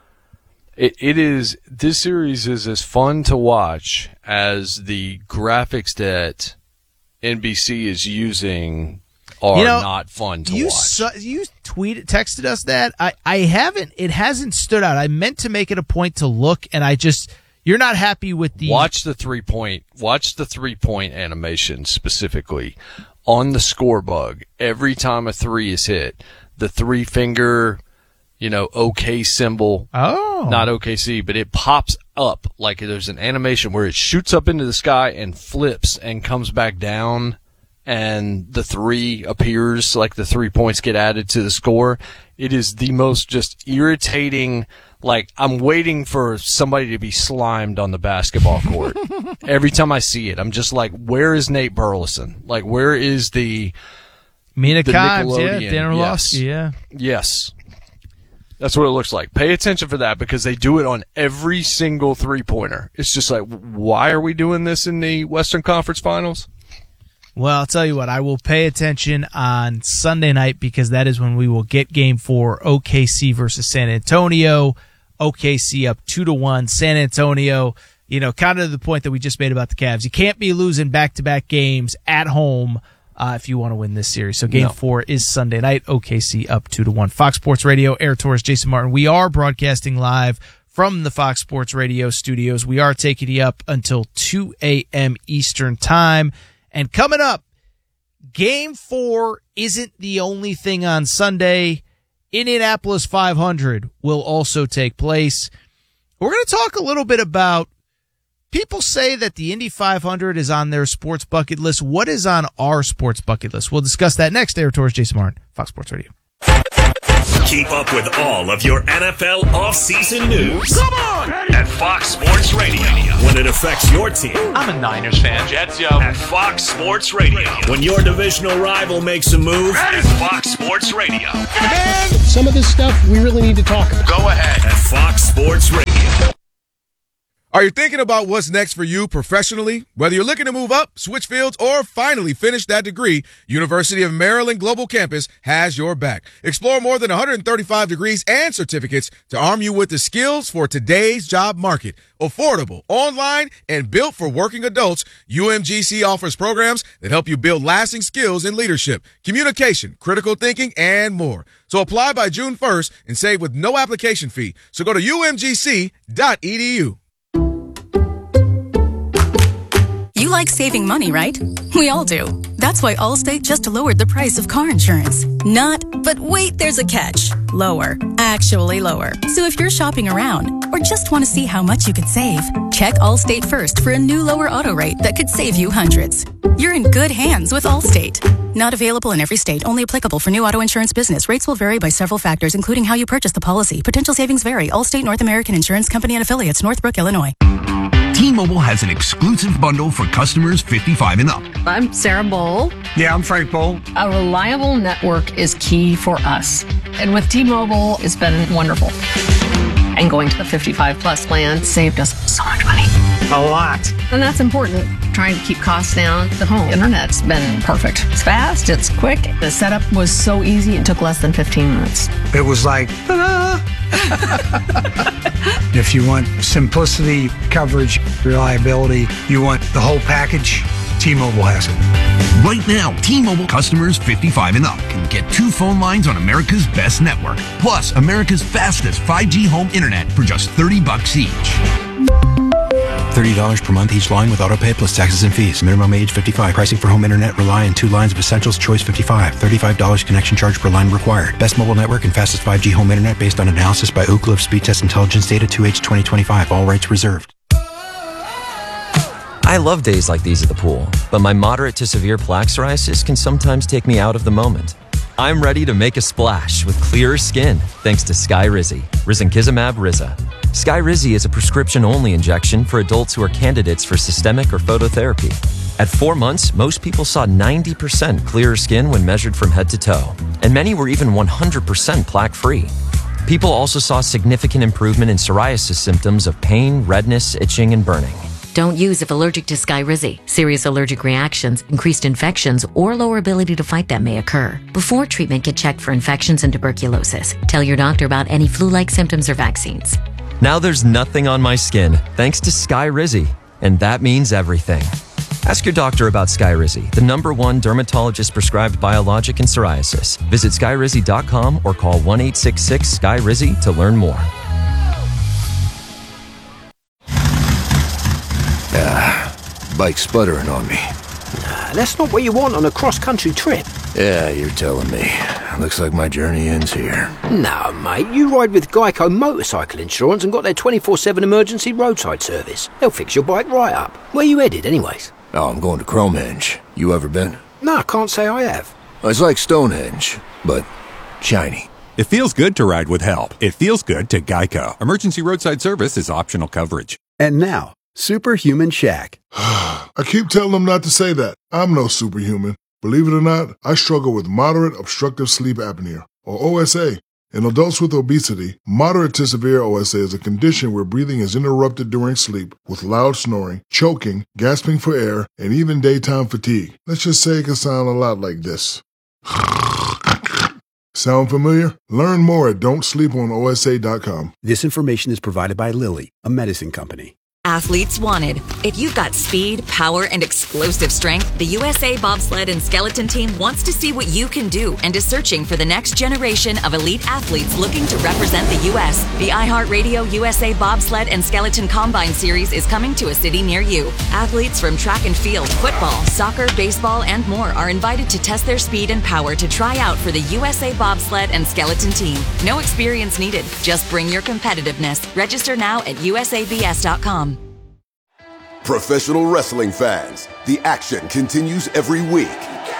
It, it is... This series is as fun to watch as the graphics that N B C is using are you know, not fun to you watch. Su- you tweeted, texted us that. I, I haven't, it hasn't stood out. I meant to make it a point to look, and I just, you're not happy with the. Watch the three point, watch the three point animation specifically on the score bug. Every time a three is hit, the three finger, you know, OK symbol. Oh. Not O K C, but it pops up like there's an animation where it shoots up into the sky and flips and comes back down. And the three appears, like the three points get added to the score. It is the most just irritating, like I'm waiting for somebody to be slimed on the basketball court. Every time I see it, I'm just like, where is Nate Burleson? Like, where is the Mina the Kimes, yeah, Nickelodeon? Dan Orlovsky, yes. yeah. Yes. That's what it looks like. Pay attention for that because they do it on every single three-pointer. It's just like, why are we doing this in the Western Conference Finals? Well, I'll tell you what, I will pay attention on Sunday night because that is when we will get game four, O K C versus San Antonio. O K C up two to one. San Antonio, you know, kind of the point that we just made about the Cavs. You can't be losing back-to-back games at home uh, if you want to win this series. So game no. four is Sunday night. O K C up two to one. Fox Sports Radio, Eric Torres, Jason Martin. We are broadcasting live from the Fox Sports Radio studios. We are taking you up until two a.m. Eastern time. And coming up, game four isn't the only thing on Sunday. Indianapolis five hundred will also take place. We're going to talk a little bit about, people say that the Indy five hundred is on their sports bucket list. What is on our sports bucket list? We'll discuss that next. Eric Torres, Jason Martin, Fox Sports Radio. Keep up with all of your N F L offseason news. Come on! At Fox Sports Radio. When it affects your team. I'm a Niners fan. Jets, yo. At Fox Sports Radio. When your divisional rival makes a move. At Fox Sports Radio. Man, some of this stuff we really need to talk about. Go ahead. At Fox Sports Radio. Are you thinking about what's next for you professionally? Whether you're looking to move up, switch fields, or finally finish that degree, University of Maryland Global Campus has your back. Explore more than one hundred thirty-five degrees and certificates to arm you with the skills for today's job market. Affordable, online, and built for working adults, U M G C offers programs that help you build lasting skills in leadership, communication, critical thinking, and more. So apply by June first and save with no application fee. So go to U M G C dot E D U. You like saving money, right? We all do. That's why Allstate just lowered the price of car insurance. Not, but wait, there's a catch. Lower. Actually lower. So if you're shopping around or just want to see how much you could save, check Allstate first for a new lower auto rate that could save you hundreds. You're in good hands with Allstate. Not available in every state. Only applicable for new auto insurance business. Rates will vary by several factors, including how you purchase the policy. Potential savings vary. Allstate North American Insurance Company and Affiliates, Northbrook, Illinois. T-Mobile has an exclusive bundle for customers fifty-five and up. I'm Sarah Bowl. Yeah, I'm Frank Bowl. A reliable network is key for us. And with T-Mobile, it's been wonderful. And going to the fifty-five plus plan saved us so much money. A lot. And that's important. Trying to keep costs down. The home internet's been perfect. It's fast, it's quick. The setup was so easy, it took less than fifteen minutes. It was like, ta-da! If you want simplicity, coverage, reliability, you want the whole package, T-Mobile has it. Right now, T-Mobile customers fifty-five and up can get two phone lines on America's best network, plus America's fastest five G home internet for just thirty bucks each. thirty dollars per month each line with autopay plus taxes and fees. Minimum age fifty-five. Pricing for home internet rely on two lines of Essentials Choice fifty-five. thirty-five dollars connection charge per line required. Best mobile network and fastest five G home internet based on analysis by Ookla of Speed Test Intelligence data two H twenty twenty-five. All rights reserved. I love days like these at the pool, but my moderate to severe plaque psoriasis can sometimes take me out of the moment. I'm ready to make a splash with clearer skin thanks to Skyrizi, Risankizumab Riza. Skyrizi is a prescription-only injection for adults who are candidates for systemic or phototherapy. At four months, most people saw ninety percent clearer skin when measured from head to toe, and many were even one hundred percent plaque-free. People also saw significant improvement in psoriasis symptoms of pain, redness, itching, and burning. Don't use if allergic to Skyrizi. Serious allergic reactions, increased infections, or lower ability to fight them may occur. Before treatment, get checked for infections and tuberculosis. Tell your doctor about any flu-like symptoms or vaccines. Now there's nothing on my skin, thanks to Skyrizi, and that means everything. Ask your doctor about Skyrizi, the number one dermatologist-prescribed biologic in psoriasis. Visit Skyrizi dot com or call one eight six six S K Y R I Z I to learn more. Ah, bike's sputtering on me. Nah, that's not what you want on a cross-country trip. Yeah, you're telling me. Looks like my journey ends here. No, mate, you ride with Geico Motorcycle Insurance and got their twenty-four seven emergency roadside service. They'll fix your bike right up. Where you headed, anyways? Oh, I'm going to Cromenge. You ever been? No, I can't say I have. It's like Stonehenge, but shiny. It feels good to ride with help. It feels good to Geico. Emergency roadside service is optional coverage. And now, Superhuman Shaq. I keep telling them not to say that. I'm no superhuman. Believe it or not, I struggle with moderate obstructive sleep apnea, or O S A. In adults with obesity, moderate to severe O S A is a condition where breathing is interrupted during sleep with loud snoring, choking, gasping for air, and even daytime fatigue. Let's just say it can sound a lot like this. Sound familiar? Learn more at don't sleep on O S A dot com. This information is provided by Lilly, a medicine company. Athletes wanted. If you've got speed, power, and explosive strength, the U S A Bobsled and Skeleton Team wants to see what you can do and is searching for the next generation of elite athletes looking to represent the U S. The iHeartRadio U S A Bobsled and Skeleton Combine Series is coming to a city near you. Athletes from track and field, football, soccer, baseball, and more are invited to test their speed and power to try out for the U S A Bobsled and Skeleton Team. No experience needed. Just bring your competitiveness. Register now at U S A B S dot com. Professional wrestling fans, the action continues every week.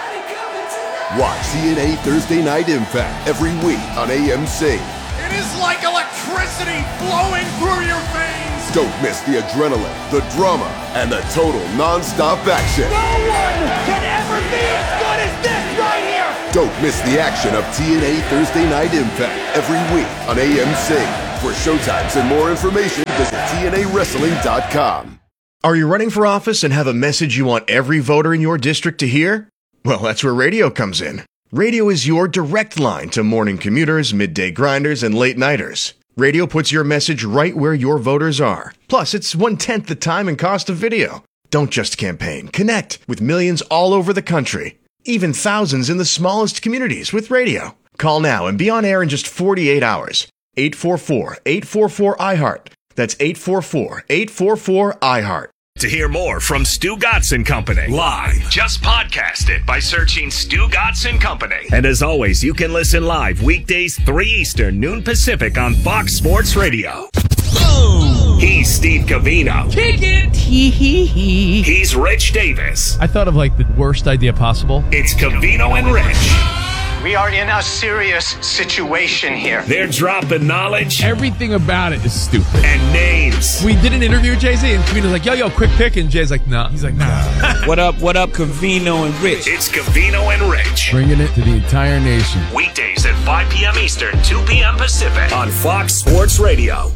Watch T N A Thursday Night Impact every week on A M C. It is like electricity flowing through your veins. Don't miss the adrenaline, the drama, and the total non-stop action. No one can ever be as good as this right here. Don't miss the action of T N A Thursday Night Impact every week on A M C. For showtimes and more information, visit T N A wrestling dot com. Are you running for office and have a message you want every voter in your district to hear? Well, that's where radio comes in. Radio is your direct line to morning commuters, midday grinders, and late nighters. Radio puts your message right where your voters are. Plus, it's one-tenth the time and cost of video. Don't just campaign. Connect with millions all over the country. Even thousands in the smallest communities with radio. Call now and be on air in just forty-eight hours. eight four four, eight four four, I heart. That's eight four four, eight four four, I heart. To hear more from Stu Gatz and Company live, just podcast it by searching Stu Gatz and Company. And as always, you can listen live weekdays three Eastern, noon Pacific on Fox Sports Radio. Oh. He's Steve Covino. Kick it. Hee hee hee. He's Rich Davis. I thought of like the worst idea possible. It's Covino and Rich. We are in a serious situation here. They're dropping knowledge. Everything about it is stupid. And names. We did an interview with Jay-Z, and Covino's like, yo, yo, quick pick. And Jay's like, nah. He's like, nah. What up, what up, Covino and Rich? It's Covino and Rich. Bringing it to the entire nation. Weekdays at five p.m. Eastern, two p.m. Pacific on Fox Sports Radio.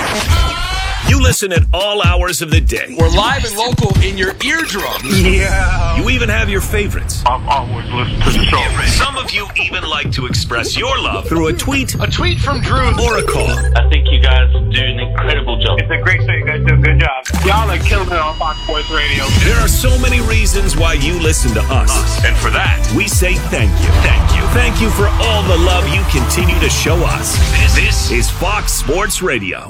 You listen at all hours of the day. We're live and local in your eardrums. Yeah. You even have your favorites. I've always listened to the show. Some of you even like to express your love through a tweet, a tweet from Drew, or a call. I think you guys do an incredible job. It's a great show. You guys do a good job. Y'all are killing it on Fox Sports Radio. There are so many reasons why you listen to us. us. And for that, we say thank you. Thank you. Thank you for all the love you continue to show us. This, this is Fox Sports Radio.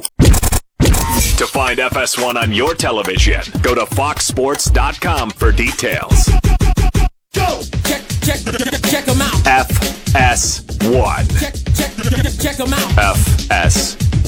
To find F S one on your television, go to fox sports dot com for details. Go! Check, check, check, check them out. F S one. Check, check, check them out. F S